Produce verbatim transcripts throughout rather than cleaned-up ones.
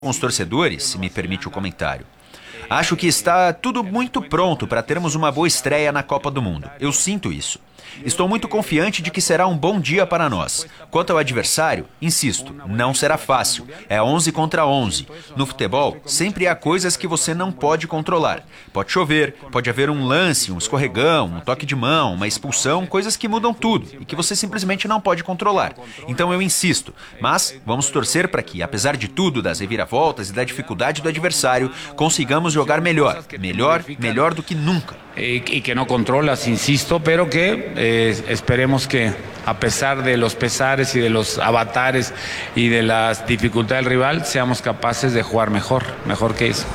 com os torcedores, se me permite o comentário. Acho que está tudo muito pronto para termos uma boa estreia na Copa do Mundo. Eu sinto isso. Estou muito confiante de que será um bom dia para nós. Quanto ao adversário, insisto, não será fácil. É onze contra onze. No futebol, sempre há coisas que você não pode controlar. Pode chover, pode haver um lance, um escorregão, um toque de mão, uma expulsão, coisas que mudam tudo e que você simplesmente não pode controlar. Então eu insisto, mas vamos torcer para que, apesar de tudo, das reviravoltas e da dificuldade do adversário, consigamos jogar melhor, melhor, melhor do que nunca. Y que no controlas, insisto, pero que eh, esperemos que a pesar de los pesares y de los avatares y de las dificultades del rival, seamos capaces de jugar mejor, mejor que eso.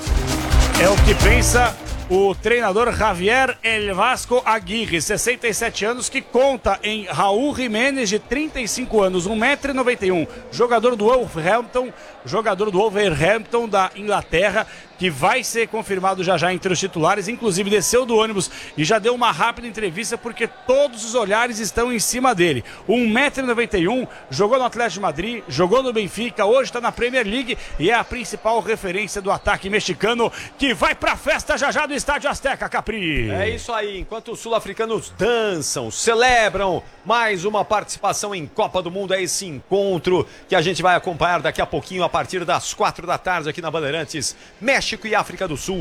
É o que pensa o treinador Javier El Vasco Aguirre, sessenta e sete anos, que conta em Raul Jiménez, de trinta e cinco anos, um metro e noventa e um, jogador do Wolverhampton, jogador do Wolverhampton da Inglaterra, que vai ser confirmado já já entre os titulares, inclusive desceu do ônibus e já deu uma rápida entrevista porque todos os olhares estão em cima dele. um metro e noventa e um, jogou no Atlético de Madrid, jogou no Benfica, hoje está na Premier League e é a principal referência do ataque mexicano, que vai pra festa já já do Estádio Azteca, Capri. É isso aí, enquanto os sul-africanos dançam, celebram mais uma participação em Copa do Mundo, é esse encontro que a gente vai acompanhar daqui a pouquinho a partir das quatro da tarde aqui na Bandeirantes. México e África do Sul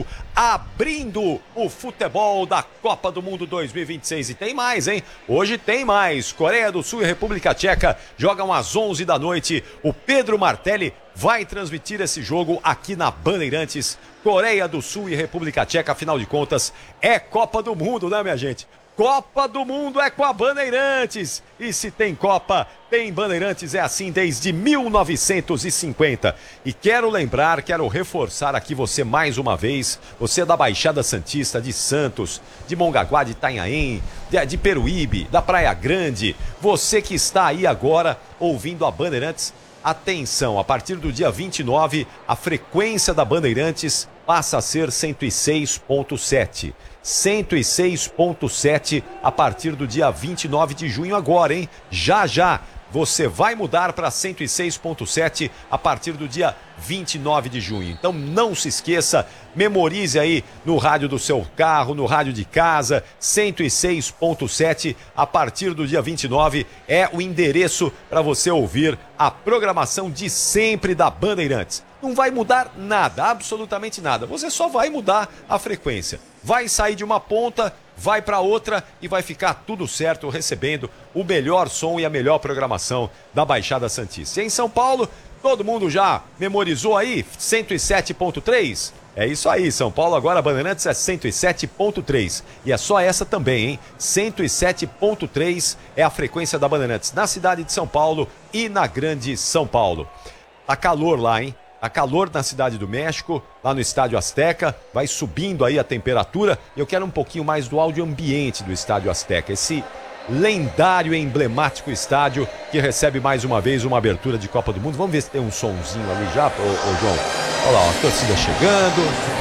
abrindo o futebol da Copa do Mundo dois mil e vinte e seis. E tem mais, hein? Hoje tem mais. Coreia do Sul e República Tcheca jogam às onze da noite. O Pedro Martelli vai transmitir esse jogo aqui na Bandeirantes. Coreia do Sul e República Tcheca, afinal de contas, é Copa do Mundo, né, minha gente? Copa do Mundo é com a Bandeirantes. E se tem Copa, tem Bandeirantes, é assim desde mil novecentos e cinquenta. E quero lembrar, quero reforçar aqui você mais uma vez, você da Baixada Santista, de Santos, de Mongaguá, de Itanhaém, de, de Peruíbe, da Praia Grande, você que está aí agora ouvindo a Bandeirantes, atenção, a partir do dia vinte e nove, a frequência da Bandeirantes passa a ser cento e seis ponto sete. cento e seis ponto sete a partir do dia vinte e nove de junho agora, hein? Já, já, você vai mudar para cento e seis ponto sete a partir do dia vinte e nove de junho. Então não se esqueça, memorize aí no rádio do seu carro, no rádio de casa, cento e seis ponto sete a partir do dia vinte e nove é o endereço para você ouvir a programação de sempre da Bandeirantes. Não vai mudar nada, absolutamente nada. Você só vai mudar a frequência. Vai sair de uma ponta, vai para outra e vai ficar tudo certo, recebendo o melhor som e a melhor programação da Baixada Santista. E em São Paulo, todo mundo já memorizou aí? cento e sete ponto três? É isso aí, São Paulo agora, Bandeirantes é cento e sete ponto três. E é só essa também, hein? cento e sete ponto três é a frequência da Bandeirantes na cidade de São Paulo e na Grande São Paulo. Tá calor lá, hein? Tá calor na Cidade do México, lá no Estádio Azteca, vai subindo aí a temperatura. Eu quero um pouquinho mais do áudio ambiente do Estádio Azteca, esse lendário e emblemático estádio que recebe mais uma vez uma abertura de Copa do Mundo. Vamos ver se tem um sonzinho ali já, ô, ô João. Olha lá, ó, a torcida chegando.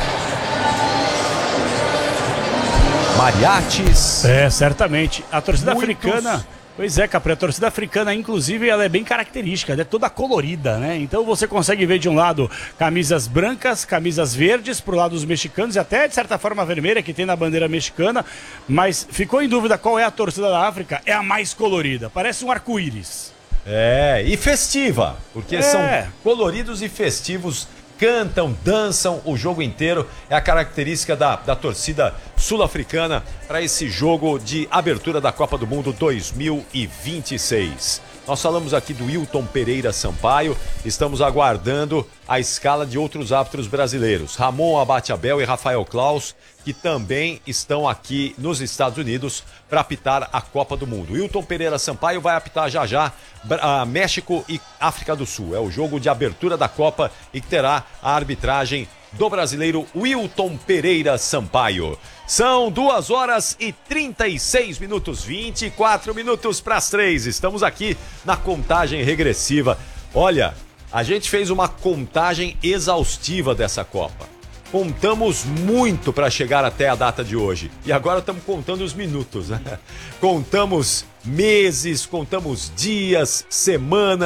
Mariachis. É, certamente. A torcida Muitos... africana... Pois é, Capri, a torcida africana, inclusive, ela é bem característica, ela é toda colorida, né? Então você consegue ver de um lado camisas brancas, camisas verdes, pro lado dos mexicanos e até, de certa forma, vermelha, que tem na bandeira mexicana, mas ficou em dúvida qual é a torcida da África, é a mais colorida, parece um arco-íris. É, e festiva, porque é. são coloridos e festivos, cantam, dançam o jogo inteiro. É a característica da, da torcida sul-africana para esse jogo de abertura da Copa do Mundo dois mil e vinte e seis. Nós falamos aqui do Wilton Pereira Sampaio, estamos aguardando a escala de outros árbitros brasileiros, Ramon Abate-Abel e Rafael Claus, que também estão aqui nos Estados Unidos para apitar a Copa do Mundo. Wilton Pereira Sampaio vai apitar já já a México e África do Sul. É o jogo de abertura da Copa e que terá a arbitragem do brasileiro Wilton Pereira Sampaio. São duas horas e trinta e seis minutos, vinte e quatro minutos para as três. Estamos aqui na contagem regressiva. Olha, a gente fez uma contagem exaustiva dessa Copa. Contamos muito para chegar até a data de hoje. E agora estamos contando os minutos, né? Contamos meses, contamos dias, semanas,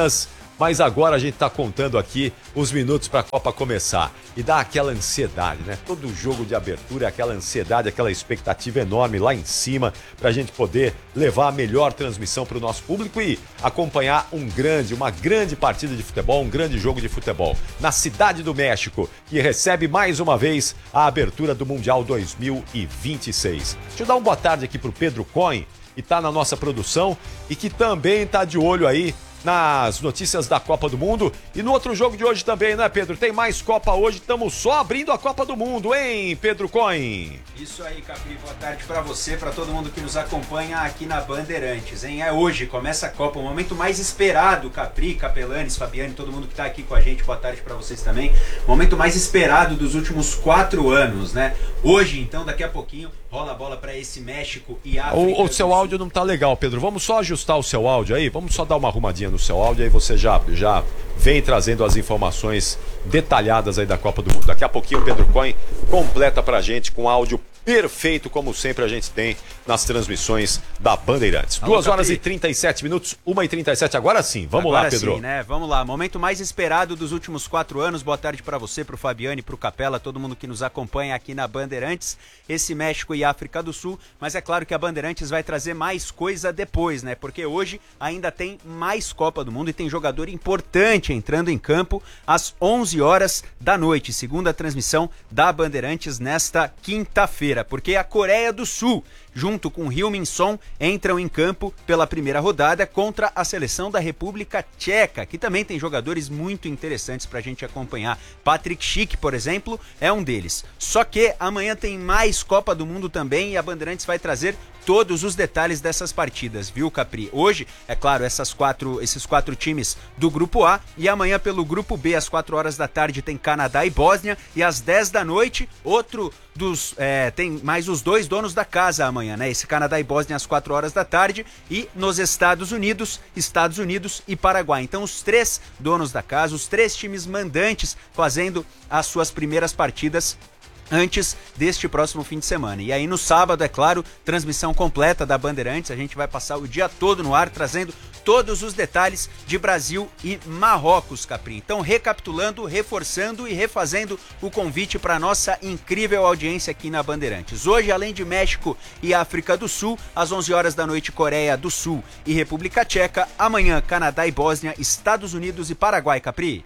mas agora a gente tá contando aqui os minutos para a Copa começar. E dá aquela ansiedade, né? Todo jogo de abertura é aquela ansiedade, aquela expectativa enorme lá em cima pra gente poder levar a melhor transmissão para o nosso público e acompanhar um grande, uma grande partida de futebol, um grande jogo de futebol na Cidade do México, que recebe mais uma vez a abertura do Mundial dois mil e vinte e seis. Deixa eu dar uma boa tarde aqui pro Pedro Cohen, que tá na nossa produção e que também tá de olho aí nas notícias da Copa do Mundo. E no outro jogo de hoje também, né, Pedro? Tem mais Copa hoje, estamos só abrindo a Copa do Mundo, hein, Pedro Cohen? Isso aí, Capri, boa tarde pra você, pra todo mundo que nos acompanha aqui na Bandeirantes, hein? É hoje, começa a Copa, o momento mais esperado, Capri, Capelanes, Fabiane, todo mundo que tá aqui com a gente, boa tarde pra vocês também. Momento mais esperado dos últimos quatro anos, né? Hoje, então, daqui a pouquinho, rola a bola pra esse México e África. O, o seu áudio não tá legal, Pedro. Vamos só ajustar o seu áudio aí, vamos só dar uma arrumadinha no seu áudio, aí você já, já vem trazendo as informações detalhadas aí da Copa do Mundo. Daqui a pouquinho o Pedro Cohen completa pra gente com áudio perfeito, como sempre a gente tem nas transmissões da Bandeirantes. duas horas e trinta e sete minutos, uma e trinta e sete, agora sim. Vamos agora lá, Pedro. Sim, né? Vamos lá, momento mais esperado dos últimos quatro anos. Boa tarde para você, pro Fabiane, pro Capela, todo mundo que nos acompanha aqui na Bandeirantes. Esse México e África do Sul, mas é claro que a Bandeirantes vai trazer mais coisa depois, né? Porque hoje ainda tem mais Copa do Mundo e tem jogador importante entrando em campo às onze horas da noite, segunda transmissão da Bandeirantes nesta quinta-feira. Porque a Coreia do Sul, junto com Heung-min Son, entram em campo pela primeira rodada contra a seleção da República Tcheca, que também tem jogadores muito interessantes pra gente acompanhar. Patrick Schick, por exemplo, é um deles. Só que amanhã tem mais Copa do Mundo também e a Bandeirantes vai trazer todos os detalhes dessas partidas, viu, Capri? Hoje, é claro, essas quatro, esses quatro times do Grupo A e amanhã pelo Grupo B, às quatro horas da tarde, tem Canadá e Bósnia e às dez da noite, outro dos... É, tem mais os dois donos da casa amanhã, né? Esse Canadá e Bósnia às quatro horas da tarde e nos Estados Unidos, Estados Unidos e Paraguai. Então, os três donos da casa, os três times mandantes fazendo as suas primeiras partidas antes deste próximo fim de semana. E aí no sábado, é claro, transmissão completa da Bandeirantes, a gente vai passar o dia todo no ar trazendo todos os detalhes de Brasil e Marrocos, Capri. Então, recapitulando, reforçando e refazendo o convite para nossa incrível audiência aqui na Bandeirantes. Hoje, além de México e África do Sul, às onze horas da noite, Coreia do Sul e República Tcheca. Amanhã, Canadá e Bósnia, Estados Unidos e Paraguai, Capri.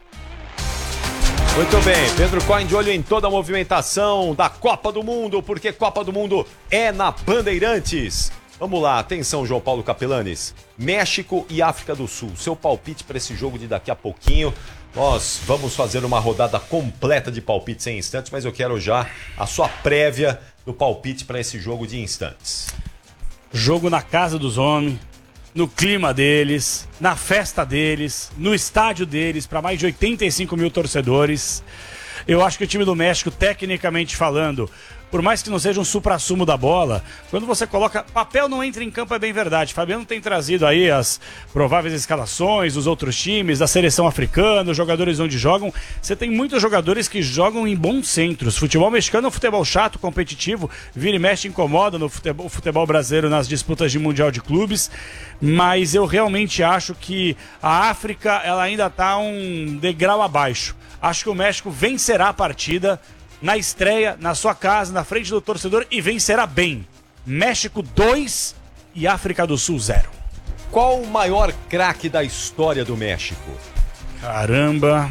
Muito bem, Pedro Cohen de olho em toda a movimentação da Copa do Mundo, porque Copa do Mundo é na Bandeirantes. Vamos lá, atenção, João Paulo Capelanes. México e África do Sul, seu palpite para esse jogo de daqui a pouquinho. Nós vamos fazer uma rodada completa de palpites em instantes, mas eu quero já a sua prévia do palpite para esse jogo de instantes. Jogo na casa dos homens, no clima deles, na festa deles, no estádio deles, para mais de oitenta e cinco mil torcedores. Eu acho que o time do México, tecnicamente falando, por mais que não seja um supra-sumo da bola, quando você coloca... Papel não entra em campo, é bem verdade. Fabiano tem trazido aí as prováveis escalações dos outros times, da seleção africana, os jogadores onde jogam. Você tem muitos jogadores que jogam em bons centros. Futebol mexicano é um futebol chato, competitivo, vira e mexe, incomoda no futebol, futebol brasileiro nas disputas de Mundial de Clubes. Mas eu realmente acho que a África, ela ainda está um degrau abaixo. Acho que o México vencerá a partida na estreia, na sua casa, na frente do torcedor e vencerá bem. México dois e África do Sul zero. Qual o maior craque da história do México? Caramba.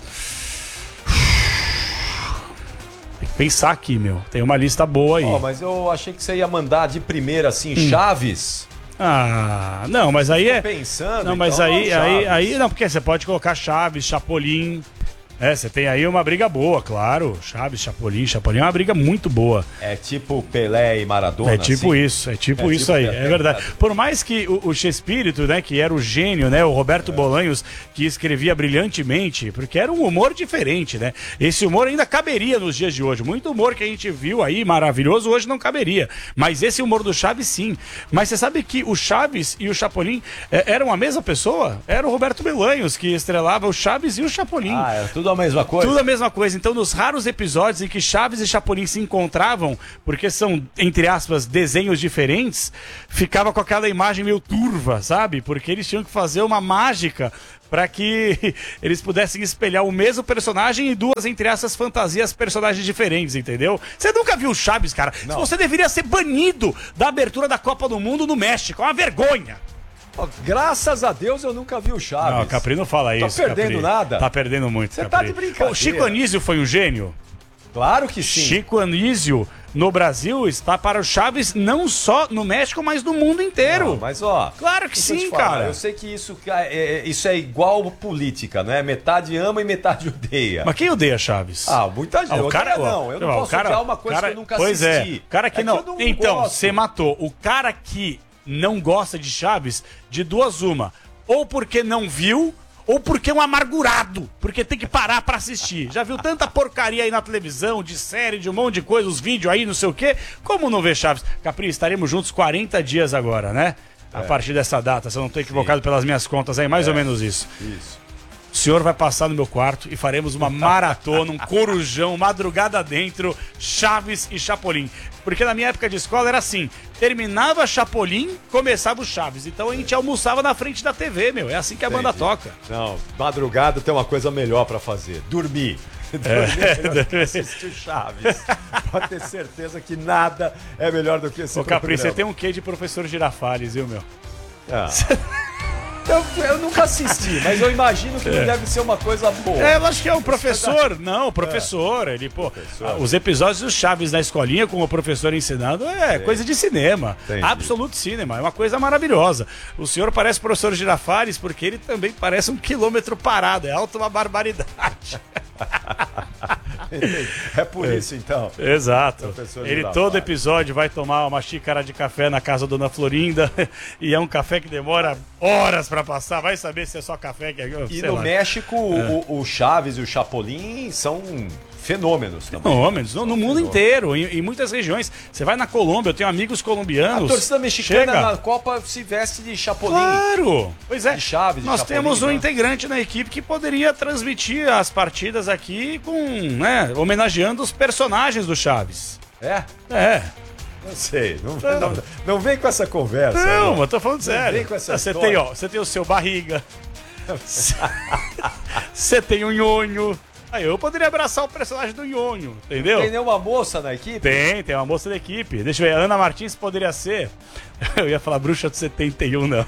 Tem que pensar aqui, meu. Tem uma lista boa aí. Oh, mas eu achei que você ia mandar de primeira assim, hum. Chaves. Ah, não, mas aí é... Pensando, não, mas então, aí, aí, aí, não, porque você pode colocar Chaves, Chapolin... É, você tem aí uma briga boa, claro. Chaves, Chapolin, Chapolin é uma briga muito boa. É tipo Pelé e Maradona? É tipo assim? isso, é tipo é isso tipo aí, é verdade. Por mais que o, o Chespirito, né, que era o gênio, né, o Roberto é. Bolanhos, que escrevia brilhantemente, porque era um humor diferente, né? Esse humor ainda caberia nos dias de hoje. Muito humor que a gente viu aí, maravilhoso, hoje não caberia. Mas esse humor do Chaves, sim. Mas você sabe que o Chaves e o Chapolin é, eram a mesma pessoa? Era o Roberto Bolanhos que estrelava o Chaves e o Chapolin. Ah, é tudo tudo a mesma coisa? Tudo a mesma coisa. Então, nos raros episódios em que Chaves e Chapolin se encontravam, porque são, entre aspas, desenhos diferentes, ficava com aquela imagem meio turva, sabe? Porque eles tinham que fazer uma mágica para que eles pudessem espelhar o mesmo personagem em duas, entre essas fantasias, personagens diferentes, entendeu? Você nunca viu Chaves, cara? Não. Você deveria ser banido da abertura da Copa do Mundo no México. É uma vergonha. Oh, graças a Deus eu nunca vi o Chaves. Não, Capri não fala isso. Tá perdendo Capri. nada? Tá perdendo muito, Você Capri. tá de brincadeira. O Chico Anísio foi um gênio? Claro que sim. Chico Anísio, no Brasil, está para o Chaves não só no México, mas no mundo inteiro. Não, mas ó... Claro que deixa eu sim, te falar, cara. Eu sei que isso é, é, isso é igual política, né? Metade ama e metade odeia. Mas quem odeia Chaves? Ah, muita gente. Ah, o cara, odeia, não, eu não ó, posso o cara, odiar uma coisa cara, que eu nunca pois assisti. É, o cara que É não... que eu não então, gosto. você matou. O cara que não gosta de Chaves, de duas uma. Ou porque não viu, ou porque é um amargurado, porque tem que parar pra assistir. Já viu tanta porcaria aí na televisão, de série, de um monte de coisa, os vídeos aí, não sei o quê. Como não ver Chaves? Capri, estaremos juntos quarenta dias agora, né? A É. partir dessa data, se eu não estou equivocado pelas minhas contas aí, mais É. ou menos isso. Isso. O senhor vai passar no meu quarto e faremos uma maratona, um corujão, madrugada dentro, Chaves e Chapolin. Porque na minha época de escola era assim, terminava Chapolin, começava o Chaves. Então a gente almoçava na frente da T V, meu. É assim que a banda Entendi. toca. Não, madrugada tem uma coisa melhor pra fazer. Dormir. Dormir é melhor do que assistir Chaves. Pode ter certeza que nada é melhor do que esse Ô Capri, programa. você tem um quê de professor Girafales, viu, meu? Ah. Eu, eu nunca assisti, mas eu imagino que não deve ser uma coisa boa. É, eu acho que é um professor. Não, professor. Ele, pô, Professor. os episódios do Chaves na escolinha com o professor ensinando é coisa de cinema. Entendi. Absoluto cinema. É uma coisa maravilhosa. O senhor parece professor Girafales porque ele também parece um quilômetro parado. É alta uma barbaridade. É por isso, então. Exato. Professor Ele Girafales. todo episódio vai tomar uma xícara de café na casa da Dona Florinda e é um café que demora horas pra passar. Vai saber se é só café que é. E sei no lá. México, o, o Chaves e o Chapolin são fenômenos também. Fenômenos, no, no mundo inteiro, em, em muitas regiões. Você vai na Colômbia, eu tenho amigos A colombianos. torcida mexicana Chega. na Copa se veste de Chapolin. Claro! Pois é, De Chaves, de nós Chapolin, temos um né? integrante na equipe que poderia transmitir as partidas aqui com, né, homenageando os personagens do Chaves. É? É. Não sei. Não, não, não vem com essa conversa. Não, eu tô falando sério. vem com essa Você história. tem, ó, você tem o seu barriga. Você tem o nhonho. Aí eu poderia abraçar o personagem do nhonho, entendeu? Tem nenhuma moça na equipe? Tem, tem uma moça da equipe. Deixa eu ver, a Ana Martins poderia ser. Eu ia falar bruxa do setenta e um, não.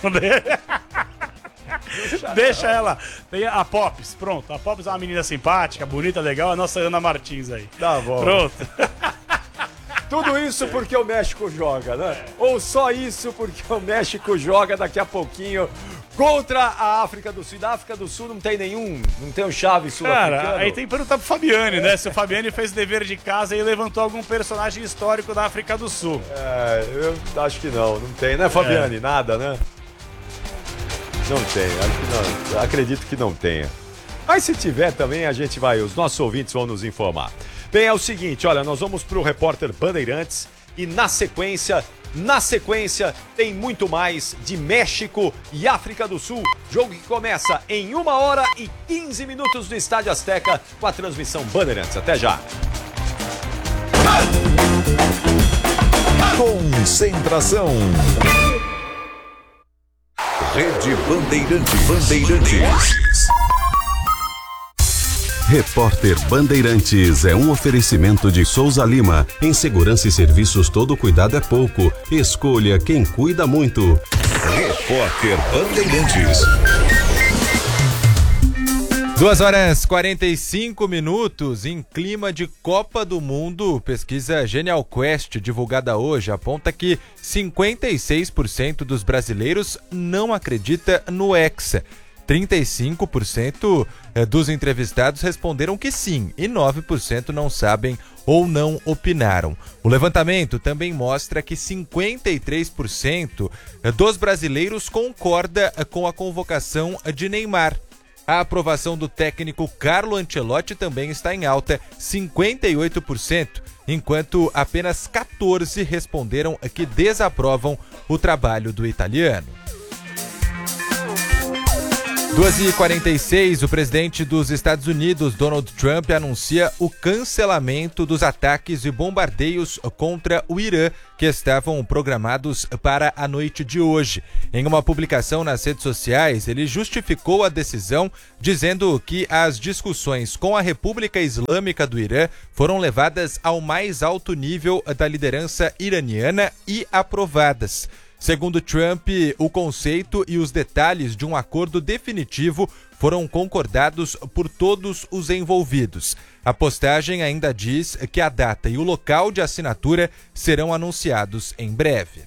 Deixa ela. Tem a Pops, pronto. A Pops é uma menina simpática, bonita, legal. A nossa Ana Martins aí. Tá bom. Pronto. Tudo isso porque o México joga, né? Ou só isso porque o México joga daqui a pouquinho contra a África do Sul. Da África do Sul não tem nenhum, não tem o Chaves sul-africano. Cara, aí tem que perguntar pro Fabiane, né? Se o Fabiane fez o dever de casa e levantou algum personagem histórico da África do Sul. É, eu acho que não, não tem, né, Fabiane? Nada, né? Não tem, acho que não. Acredito que não tenha. Mas se tiver também, a gente vai, os nossos ouvintes vão nos informar. Bem, é o seguinte, olha, nós vamos pro repórter Bandeirantes e na sequência, na sequência, tem muito mais de México e África do Sul. Jogo que começa em uma hora e quinze minutos do Estádio Azteca com a transmissão Bandeirantes. Até já. Concentração. Rede Bandeirantes. Bandeirantes. Repórter Bandeirantes é um oferecimento de Souza Lima. Em segurança e serviços, todo cuidado é pouco. Escolha quem cuida muito. Repórter Bandeirantes. duas horas e quarenta e cinco minutos em clima de Copa do Mundo. Pesquisa Genial Quest, divulgada hoje, aponta que cinquenta e seis por cento dos brasileiros não acredita no Hexa. trinta e cinco por cento dos entrevistados responderam que sim e nove por cento não sabem ou não opinaram. O levantamento também mostra que cinquenta e três por cento dos brasileiros concorda com a convocação de Neymar. A aprovação do técnico Carlo Ancelotti também está em alta, cinquenta e oito por cento, enquanto apenas quatorze por cento responderam que desaprovam o trabalho do italiano. duas e quarenta e seis, o presidente dos Estados Unidos, Donald Trump, anuncia o cancelamento dos ataques e bombardeios contra o Irã que estavam programados para a noite de hoje. Em uma publicação nas redes sociais, ele justificou a decisão dizendo que as discussões com a República Islâmica do Irã foram levadas ao mais alto nível da liderança iraniana e aprovadas. Segundo Trump, o conceito e os detalhes de um acordo definitivo foram concordados por todos os envolvidos. A postagem ainda diz que a data e o local de assinatura serão anunciados em breve.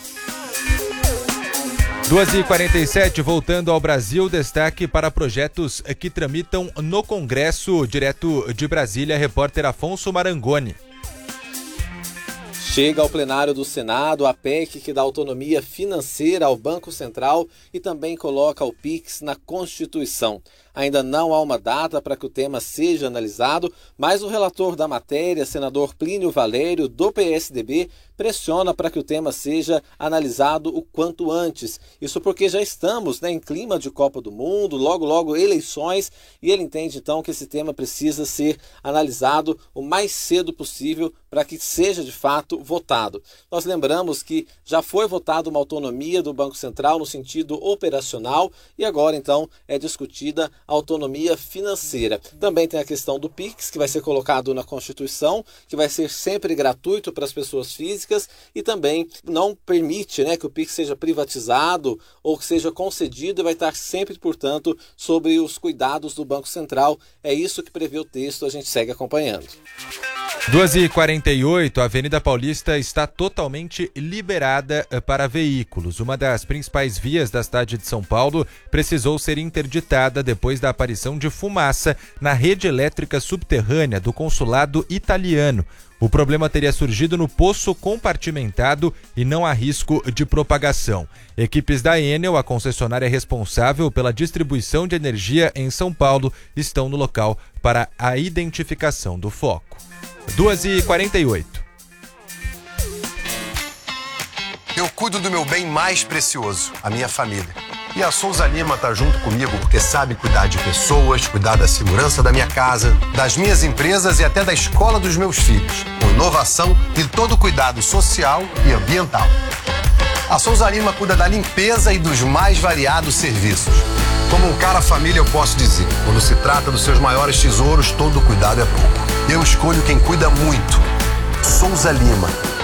duas e quarenta e sete, voltando ao Brasil, destaque para projetos que tramitam no Congresso. Direto de Brasília, repórter Afonso Marangoni. Chega ao plenário do Senado a P E C que dá autonomia financeira ao Banco Central e também coloca o Pix na Constituição. Ainda não há uma data para que o tema seja analisado, mas o relator da matéria, senador Plínio Valério, do P S D B, pressiona para que o tema seja analisado o quanto antes. Isso porque já estamos, né, em clima de Copa do Mundo, logo logo eleições, e ele entende então que esse tema precisa ser analisado o mais cedo possível para que seja de fato votado. Nós lembramos que já foi votada uma autonomia do Banco Central no sentido operacional e agora então é discutida a autonomia financeira. Também tem a questão do Pix, que vai ser colocado na Constituição, que vai ser sempre gratuito para as pessoas físicas e também não permite, né, que o Pix seja privatizado ou que seja concedido e vai estar sempre, portanto, sobre os cuidados do Banco Central. É isso que prevê o texto, a gente segue acompanhando. duas e quarenta e oito, a Avenida Paulista está totalmente liberada para veículos. Uma das principais vias da cidade de São Paulo precisou ser interditada depois da aparição de fumaça na rede elétrica subterrânea do consulado italiano. O problema teria surgido no poço compartimentado e não há risco de propagação. Equipes da Enel, a concessionária responsável pela distribuição de energia em São Paulo, estão no local para a identificação do foco. duas e quarenta e oito. Eu cuido do meu bem mais precioso, a minha família. E a Souza Lima tá junto comigo porque sabe cuidar de pessoas, cuidar da segurança da minha casa, das minhas empresas e até da escola dos meus filhos, com inovação e todo cuidado social e ambiental. A Souza Lima cuida da limpeza e dos mais variados serviços. Como um cara família, eu posso dizer, quando se trata dos seus maiores tesouros, todo cuidado é pouco. Eu escolho quem cuida muito. Souza Lima.